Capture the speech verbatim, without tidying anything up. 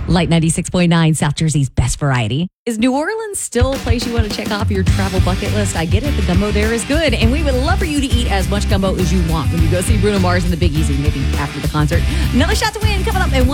Light ninety-six point nine, South Jersey's best variety. Is New Orleans still a place you want to check off your travel bucket list? I get it. The gumbo there is good. And we would love for you to eat as much gumbo as you want when you go see Bruno Mars and the Big Easy, maybe after the concert. Another shot to win coming up in one.